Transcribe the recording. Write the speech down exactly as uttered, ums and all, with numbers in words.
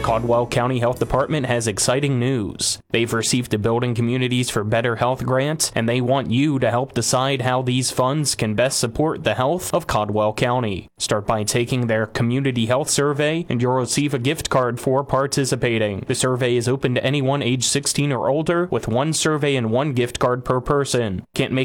Caldwell County Health Department has exciting news. They've received a Building Communities for Better Health grant, and they want you to help decide how these funds can best support the health of Caldwell County. Start by taking their community health survey, and you'll receive a gift card for participating. The survey is open to anyone age sixteen or older, with one survey and one gift card per person. Can't make